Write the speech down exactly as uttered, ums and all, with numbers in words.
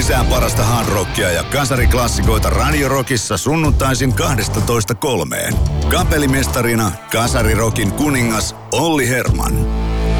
Lisää parasta hard rockia ja kasariklassikoita Radio Rockissa sunnuntaisin kaksitoista kolmeen. Kapellimestarina kasarirokin kuningas Olli Herman.